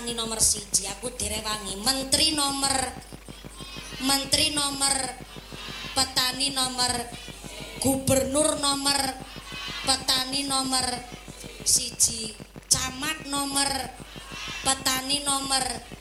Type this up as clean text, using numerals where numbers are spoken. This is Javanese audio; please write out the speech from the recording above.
direwangi nomor 1, aku direwangi menteri nomor petani nomor gubernur nomor petani nomor 1 camat nomor petani nomor